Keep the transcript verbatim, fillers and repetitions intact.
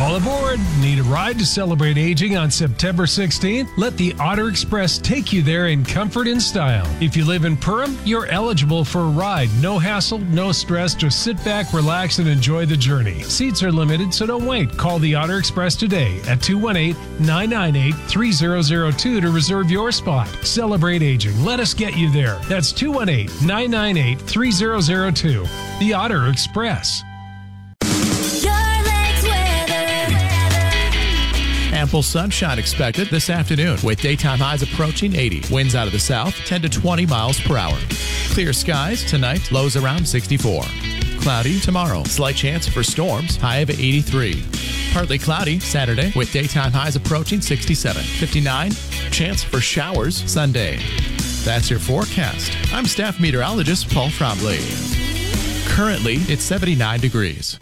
All aboard! Need a ride to celebrate aging on September sixteenth? Let the Otter Express take you there in comfort and style. If you live in Perham, you're eligible for a ride. No hassle, no stress. Just sit back, relax, and enjoy the journey. Seats are limited, so don't wait. Call the Otter Express today at two one eight, nine nine eight, three zero zero two to reserve your spot. Celebrate aging. Let us get you there. That's two one eight, nine nine eight, three zero zero two. The Otter Express. Ample sunshine expected this afternoon with daytime highs approaching eighty. Winds out of the south, ten to twenty miles per hour. Clear skies tonight, lows around sixty-four. Cloudy tomorrow, slight chance for storms, high of eighty-three. Partly cloudy Saturday with daytime highs approaching sixty-seven. fifty-nine, chance for showers Sunday. That's your forecast. I'm staff meteorologist Paul Fromley. Currently, it's seventy-nine degrees.